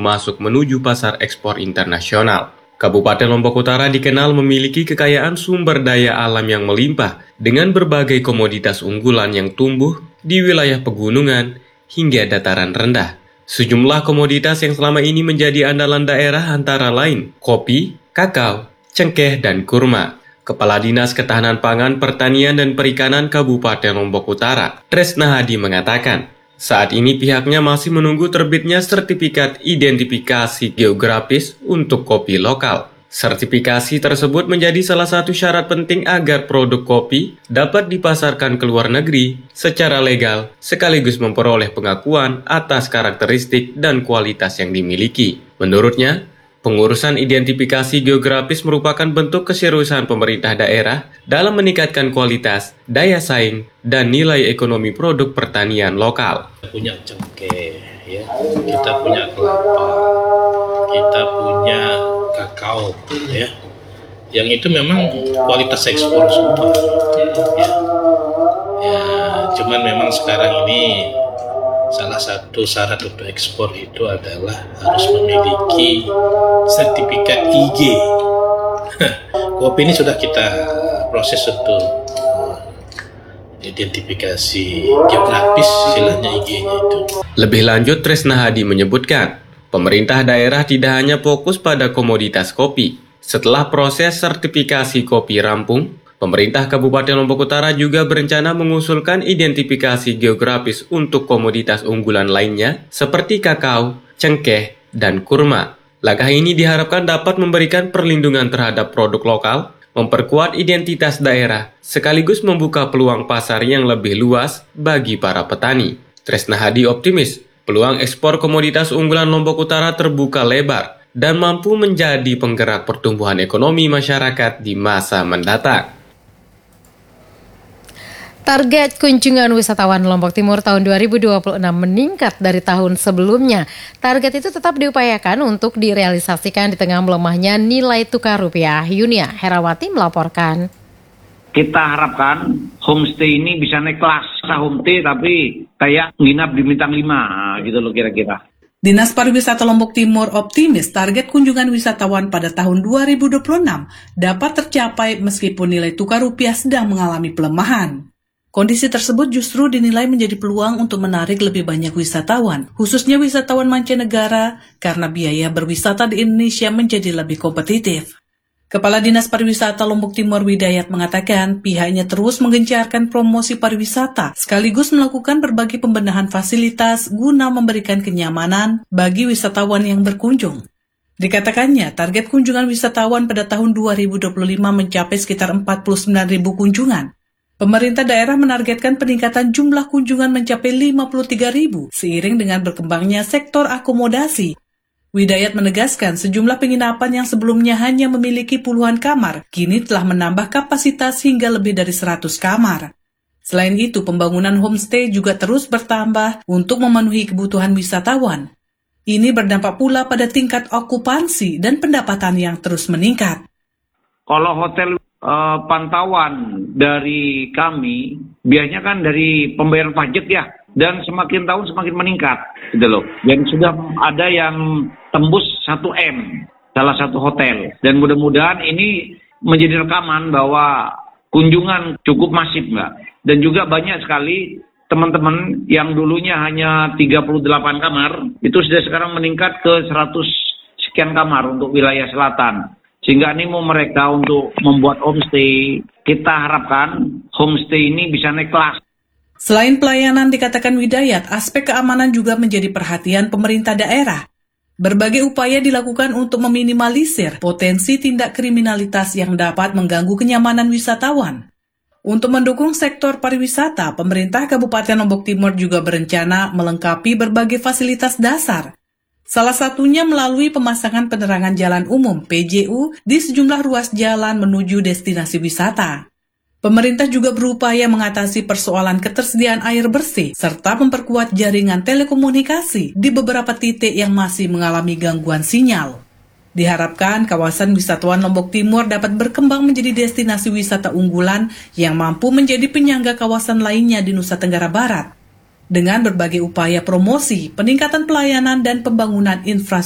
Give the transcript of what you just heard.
masuk menuju pasar ekspor internasional. Kabupaten Lombok Utara dikenal memiliki kekayaan sumber daya alam yang melimpah dengan berbagai komoditas unggulan yang tumbuh di wilayah pegunungan hingga dataran rendah. Sejumlah komoditas yang selama ini menjadi andalan daerah antara lain kopi, kakao, cengkeh, dan kurma. Kepala Dinas Ketahanan Pangan, Pertanian, dan Perikanan Kabupaten Lombok Utara, Tresna Hadi mengatakan, saat ini pihaknya masih menunggu terbitnya sertifikat identifikasi geografis untuk kopi lokal. Sertifikasi tersebut menjadi salah satu syarat penting agar produk kopi dapat dipasarkan ke luar negeri secara legal sekaligus memperoleh pengakuan atas karakteristik dan kualitas yang dimiliki. Menurutnya, pengurusan identifikasi geografis merupakan bentuk keseriusan pemerintah daerah dalam meningkatkan kualitas, daya saing, dan nilai ekonomi produk pertanian lokal. Kita punya cengkeh, ya. Kita punya kelapa, kita punya kakao, ya. Yang itu memang kualitas ekspor semua. Ya, cuman memang sekarang ini salah satu syarat untuk ekspor itu adalah harus memiliki sertifikat IG. Kopi ini sudah kita proses untuk identifikasi geografis, istilahnya IG-nya itu. Lebih lanjut, Tresna Hadi menyebutkan, pemerintah daerah tidak hanya fokus pada komoditas kopi. Setelah proses sertifikasi kopi rampung, pemerintah Kabupaten Lombok Utara juga berencana mengusulkan identifikasi geografis untuk komoditas unggulan lainnya seperti kakao, cengkeh, dan kurma. Langkah ini diharapkan dapat memberikan perlindungan terhadap produk lokal, memperkuat identitas daerah, sekaligus membuka peluang pasar yang lebih luas bagi para petani. Tresna Hadi optimis, peluang ekspor komoditas unggulan Lombok Utara terbuka lebar dan mampu menjadi penggerak pertumbuhan ekonomi masyarakat di masa mendatang. Target kunjungan wisatawan Lombok Timur tahun 2026 meningkat dari tahun sebelumnya. Target itu tetap diupayakan untuk direalisasikan di tengah melemahnya nilai tukar rupiah. Yunia Herawati melaporkan. Kita harapkan homestay ini bisa naik kelas. Homestay tapi kayak nginap di bintang 5 gitu loh kira-kira. Dinas Pariwisata Lombok Timur optimis target kunjungan wisatawan pada tahun 2026 dapat tercapai meskipun nilai tukar rupiah sedang mengalami pelemahan. Kondisi tersebut justru dinilai menjadi peluang untuk menarik lebih banyak wisatawan, khususnya wisatawan mancanegara, karena biaya berwisata di Indonesia menjadi lebih kompetitif. Kepala Dinas Pariwisata Lombok Timur Widayat mengatakan pihaknya terus menggencarkan promosi pariwisata, sekaligus melakukan berbagai pembenahan fasilitas guna memberikan kenyamanan bagi wisatawan yang berkunjung. Dikatakannya, target kunjungan wisatawan pada tahun 2025 mencapai sekitar 49.000 kunjungan. Pemerintah daerah menargetkan peningkatan jumlah kunjungan mencapai 53.000 seiring dengan berkembangnya sektor akomodasi. Widayat menegaskan sejumlah penginapan yang sebelumnya hanya memiliki puluhan kamar, kini telah menambah kapasitas hingga lebih dari 100 kamar. Selain itu, pembangunan homestay juga terus bertambah untuk memenuhi kebutuhan wisatawan. Ini berdampak pula pada tingkat okupansi dan pendapatan yang terus meningkat. Kalau hotel pantauan dari kami biasanya kan dari pembayaran pajak ya, dan semakin tahun semakin meningkat gitu loh. Dan sudah ada yang tembus 1M salah satu hotel, dan mudah-mudahan ini menjadi rekaman bahwa kunjungan cukup masif Mbak. Dan juga banyak sekali teman-teman yang dulunya hanya 38 kamar itu sudah sekarang meningkat ke 100 sekian kamar untuk wilayah selatan. Sehingga animo mereka untuk membuat homestay, kita harapkan homestay ini bisa naik kelas. Selain pelayanan dikatakan Widayat, aspek keamanan juga menjadi perhatian pemerintah daerah. Berbagai upaya dilakukan untuk meminimalisir potensi tindak kriminalitas yang dapat mengganggu kenyamanan wisatawan. Untuk mendukung sektor pariwisata, pemerintah Kabupaten Lombok Timur juga berencana melengkapi berbagai fasilitas dasar. Salah satunya melalui pemasangan penerangan jalan umum (PJU) di sejumlah ruas jalan menuju destinasi wisata. Pemerintah juga berupaya mengatasi persoalan ketersediaan air bersih serta memperkuat jaringan telekomunikasi di beberapa titik yang masih mengalami gangguan sinyal. Diharapkan kawasan wisatawan Lombok Timur dapat berkembang menjadi destinasi wisata unggulan yang mampu menjadi penyangga kawasan lainnya di Nusa Tenggara Barat. Dengan berbagai upaya promosi, peningkatan pelayanan dan pembangunan infrastruktur